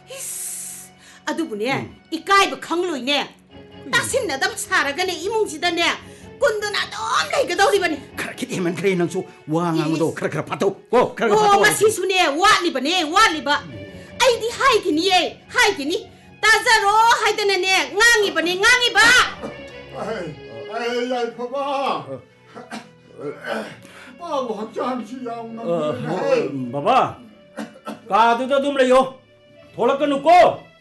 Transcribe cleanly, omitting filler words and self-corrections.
ꯑꯗꯨꯕꯨꯅꯦ 이까이ꯕ ꯈꯪꯂꯣꯏꯅꯦ 따신나담 살아가네 이몽지다네 꼰드나 좀 레이거더리바니 그렇게 되면 그래 낭수 왕왕도 그렇게 파도 고 그렇게 오 파도 마시수네 와리바네 와리바 아이디 하이기니에 하이기니 따자로 하이드네네 ঙाङिबा네 ঙाङि바 아이 얄퍼봐 빠고 학자한시 야옹나 바바 가드다 좀 레요 돌아가 놓고